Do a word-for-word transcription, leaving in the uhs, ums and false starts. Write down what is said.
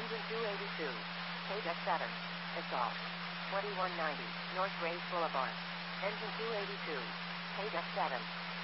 Engine two eighty-two. Page F seven. Assault. twenty-one ninety. North Grace Boulevard. Engine two eighty-two. Page F seven.